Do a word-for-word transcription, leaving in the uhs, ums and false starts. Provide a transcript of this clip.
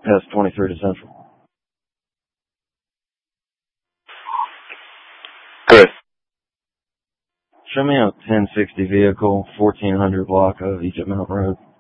S twenty-three to Central. Chris. Show me a ten sixty vehicle, fourteen hundred block of Egypt Mountain Road.